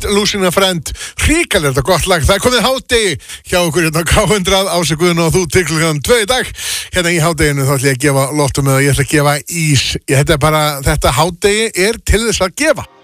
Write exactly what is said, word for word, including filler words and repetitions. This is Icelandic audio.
Friend, Losing a Friend. Ríkalegt og gott lag. Það er komið hádegi hjá okkur hérna á K hundrað, Ási Guðn og þú til klukkan tvö í dag. Hérna í hádeginu þá ætla ég að gefa lottum eða ég ætla að gefa ís. Ég, þetta er bara, þetta hádegi er til þess að gefa.